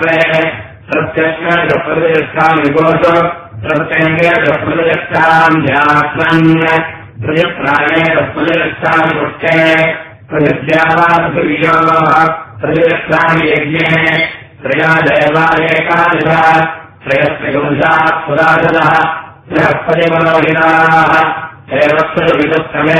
प्रत्यक्षप्रतिष्ठाम् विगोषो प्रत्यङ्गप्रतिष्ठाम् ध्यात्मन् प्रतिप्राणेरप्रतिष्ठाम् पुष्टे प्रतिद्यावासुर्योः प्रतिष्ठाम् यज्ञे त्रया देवानेकादशः त्रयस्त्रिपुंसाः पुरातनः त्रयः परिमलोहिताः त्रयवत्सरविदुत्तमे